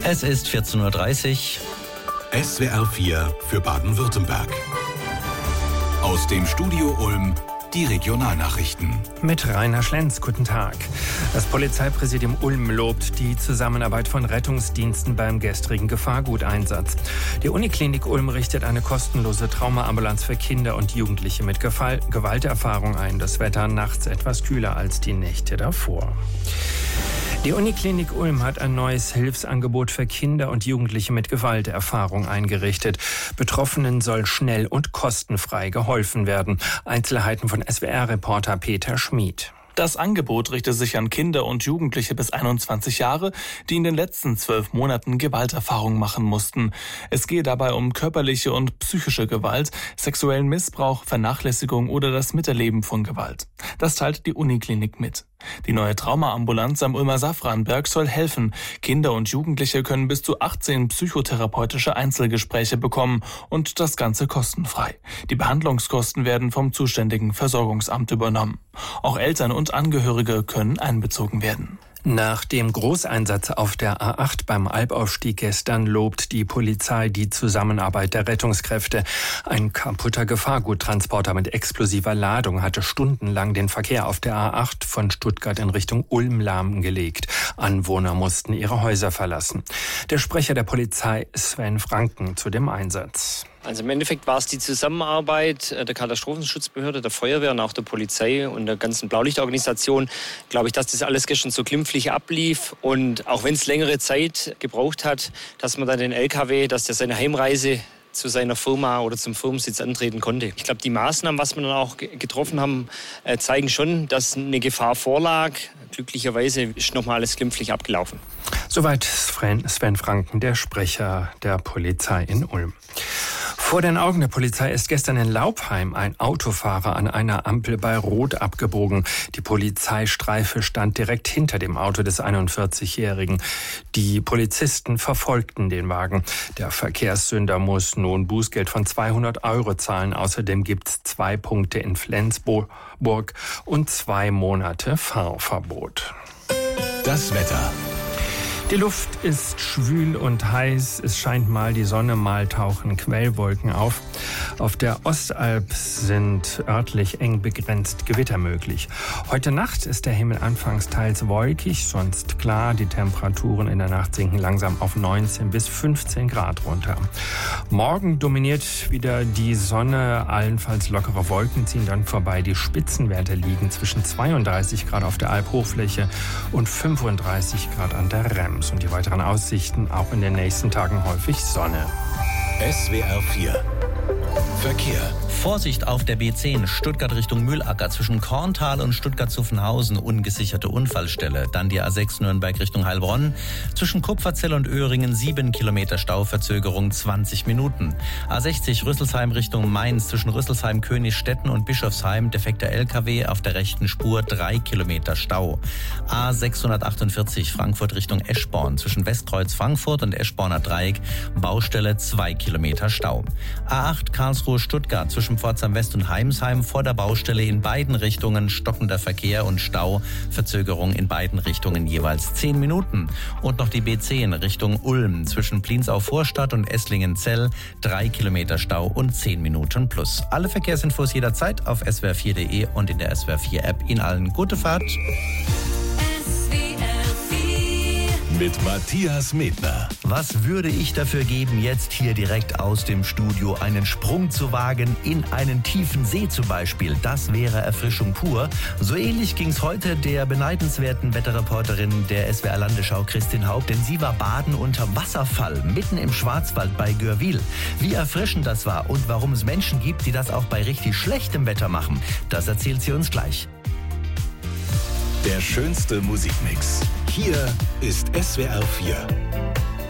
Es ist 14.30 Uhr. SWR 4 für Baden-Württemberg. Aus dem Studio Ulm die Regionalnachrichten. Mit Rainer Schlenz, guten Tag. Das Polizeipräsidium Ulm lobt die Zusammenarbeit von Rettungsdiensten beim gestrigen Gefahrguteinsatz. Die Uniklinik Ulm richtet eine kostenlose Traumaambulanz für Kinder und Jugendliche mit Gewalterfahrung ein. Das Wetter nachts etwas kühler als die Nächte davor. Die Uniklinik Ulm hat ein neues Hilfsangebot für Kinder und Jugendliche mit Gewalterfahrung eingerichtet. Betroffenen soll schnell und kostenfrei geholfen werden. Einzelheiten von SWR-Reporter Peter Schmid. Das Angebot richtet sich an Kinder und Jugendliche bis 21 Jahre, die in den letzten 12 Monaten Gewalterfahrung machen mussten. Es gehe dabei um körperliche und psychische Gewalt, sexuellen Missbrauch, Vernachlässigung oder das Miterleben von Gewalt. Das teilt die Uniklinik mit. Die neue Traumaambulanz am Ulmer Safranberg soll helfen. Kinder und Jugendliche können bis zu 18 psychotherapeutische Einzelgespräche bekommen und das Ganze kostenfrei. Die Behandlungskosten werden vom zuständigen Versorgungsamt übernommen. Auch Eltern und Angehörige können einbezogen werden. Nach dem Großeinsatz auf der A8 beim Albaufstieg gestern lobt die Polizei die Zusammenarbeit der Rettungskräfte. Ein kaputter Gefahrguttransporter mit explosiver Ladung hatte stundenlang den Verkehr auf der A8 von Stuttgart in Richtung Ulm lahmgelegt. Anwohner mussten ihre Häuser verlassen. Der Sprecher der Polizei Sven Franken zu dem Einsatz. Also im Endeffekt war es die Zusammenarbeit der Katastrophenschutzbehörde, der Feuerwehr und auch der Polizei und der ganzen Blaulichtorganisation. Glaube ich, dass das alles gestern so glimpflich ablief und auch wenn es längere Zeit gebraucht hat, dass man dann den LKW, dass der seine Heimreise zu seiner Firma oder zum Firmensitz antreten konnte. Ich glaube, die Maßnahmen, was wir dann auch getroffen haben, zeigen schon, dass eine Gefahr vorlag. Glücklicherweise ist nochmal alles glimpflich abgelaufen. Soweit Sven Franken, der Sprecher der Polizei in Ulm. Vor den Augen der Polizei ist gestern in Laupheim ein Autofahrer an einer Ampel bei Rot abgebogen. Die Polizeistreife stand direkt hinter dem Auto des 41-Jährigen. Die Polizisten verfolgten den Wagen. Der Verkehrssünder muss nun Bußgeld von 200 € zahlen. Außerdem gibt es 2 Punkte in Flensburg und 2 Monate Fahrverbot. Das Wetter. Die Luft ist schwül und heiß. Es scheint mal die Sonne, mal tauchen Quellwolken auf. Auf der Ostalb sind örtlich eng begrenzt Gewitter möglich. Heute Nacht ist der Himmel anfangs teils wolkig, sonst klar. Die Temperaturen in der Nacht sinken langsam auf 19 bis 15 Grad runter. Morgen dominiert wieder die Sonne. Allenfalls lockere Wolken ziehen dann vorbei. Die Spitzenwerte liegen zwischen 32 Grad auf der Albhochfläche und 35 Grad an der Rems. Und die weiteren Aussichten auch in den nächsten Tagen häufig Sonne. SWR 4 Verkehr. Vorsicht auf der B10 Stuttgart Richtung Mühlacker zwischen Korntal und Stuttgart-Zuffenhausen, ungesicherte Unfallstelle. Dann die A6 Nürnberg Richtung Heilbronn. Zwischen Kupferzell und Öhringen 7 Kilometer Stauverzögerung 20 Minuten. A60 Rüsselsheim Richtung Mainz zwischen Rüsselsheim, Königstetten und Bischofsheim. Defekter LKW auf der rechten Spur 3 Kilometer Stau. A648 Frankfurt Richtung Eschborn zwischen Westkreuz Frankfurt und Eschborner Dreieck. Baustelle 2 Kilometer Stau. A8 Karlsruhe Stuttgart zwischen Pforzheim West und Heimsheim vor der Baustelle in beiden Richtungen stockender Verkehr und Stau. Verzögerung in beiden Richtungen jeweils 10 Minuten. Und noch die B10 Richtung Ulm zwischen Pliensau Vorstadt und Esslingen-Zell 3 Kilometer Stau und 10 Minuten plus. Alle Verkehrsinfos jederzeit auf swr4.de und in der SWR4 App. Ihnen allen gute Fahrt. Mit Matthias Medner. Was würde ich dafür geben, jetzt hier direkt aus dem Studio einen Sprung zu wagen in einen tiefen See zum Beispiel? Das wäre Erfrischung pur. So ähnlich ging es heute der beneidenswerten Wetterreporterin der SWR Landesschau Christin Haupt, denn sie war baden unter Wasserfall mitten im Schwarzwald bei Görwil. Wie erfrischend das war und warum es Menschen gibt, die das auch bei richtig schlechtem Wetter machen, das erzählt sie uns gleich. Der schönste Musikmix. Hier ist SWR 4.